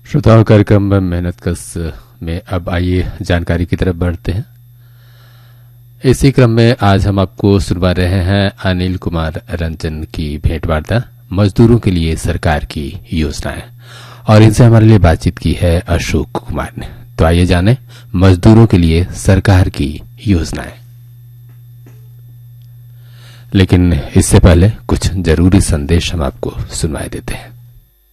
श्रोताओं, कार्यक्रम में मेहनत कश में अब आइए जानकारी की तरफ बढ़ते हैं। इसी क्रम में आज हम आपको सुनवा रहे हैं अनिल कुमार रंजन की भेंटवार्ता मजदूरों के लिए सरकार की योजनाएं, और इनसे हमारे लिए बातचीत की है अशोक कुमार ने। तो आइए जाने मजदूरों के लिए सरकार की योजनाएं। लेकिन इससे पहले कुछ जरूरी संदेश हम आपको सुनवाए देते हैं।